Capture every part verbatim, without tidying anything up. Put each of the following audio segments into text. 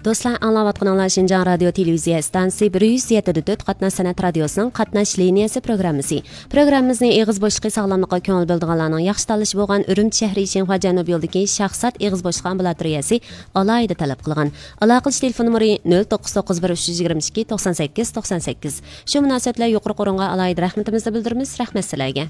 Dostlar, anlayatqanlar Şinjan Radio Televiziya stansiyasi bir yuz yetti nöqta to'rt Qatnash san'at radiosining qatnash liniyasi programmasi. Programmamizning eg'iz bo'shliqi sog'lomlikqa ko'ngil bildirganlarning yaxshi tanlashi bo'lgan Urumchi shahri Shinhua Janubiy yo'lidagi shaxsat eg'iz bo'shliq ambulatoriyasi alohida talab qilgan. Aloqalash telefon nomeri nol to'qqiz to'qqiz bir uch yuz yigirma ikki to'qson sakkiz to'qson sakkiz. Shu munosabat bilan yuqori qo'ringa alohida rahmatimizni bildiramiz. Rahmat sizlarga.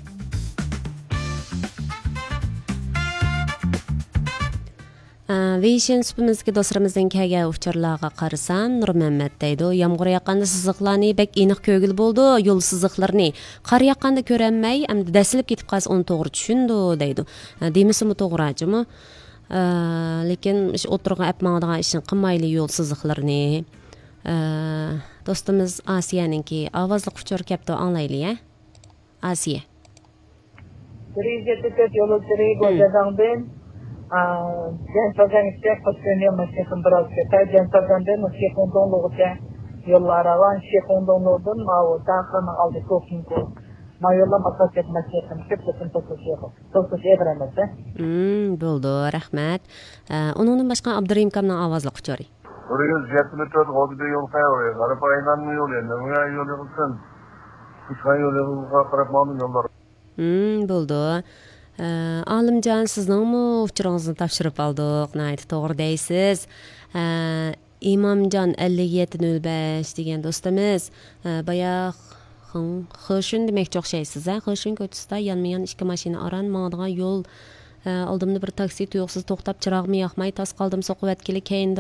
Vishin supimizga do'stlarimizdan kelgan uchurlarga qarasam, Nur Muhammad deydi, yomg'ir yoqqanda siziqlarni bek aniq ko'gil bo'ldi, yo'l siziqlarini qor yoqqanda ko'ranmay, endi dasilib ketib qolsa, uni to'g'ri tushundi deydi. Demisimi to'g'rimi? Lekin shu o'tirgan apmadigan ishni qilmayli yo'l siziqlarini. Do'stimiz Asiyaninki ovozli uchur kapto anglayli-ya. Asiya. bir yuz yetti to'rt yo'lovchilari Go'zadangdan Jan Sardan'da koştuğunu Meşehun biraz kötü. Jan Sardan'da Meşehun donluğuca yollara var. Meşehun donluğundan mavu dağını aldı kokunku. Ma yolla masajet Meşehun köpüsün tokusuyuq. Tokus evremesi. Hmm, buldu. Rahmet. Onun başka Abdurrahim Kam'dan avazlı kuchori. bir yuz yetti to'rt G'ozida yo'l qo'yadi. G'arapaydan yo'l endi. Bunga yo'l yo'qsin. Qisqa yo'l yo'lga qarab ma'lum yo'llar. Hmm, buldu. Alimjon, sizningmi uchuringizni topshirib oldik. Nayt to'g'ri deysiz. Imomjon ellik yetti nol besh degan do'stimiz bayaq Xo'shun demoqchi o'xshaysiz, ha? Xo'shun ko'chasida yonma-yon ikki mashina aran ma'digan yo'l oldimda bir taksi tuyuqsiz to'xtab chirog'im yoqmay tas qoldim so'qivatgili keyin